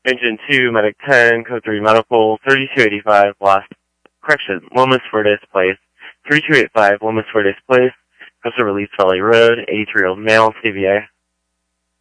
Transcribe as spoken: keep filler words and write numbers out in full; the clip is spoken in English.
Engine two, Medic ten, Code three Medical, thirty-two eighty-five, Lost. Correction, Lomas Verdes Place, thirty-two eighty-five, Lomas Verdes Place, Coastal Release Valley Road, eighty-three-year-old male, C V A.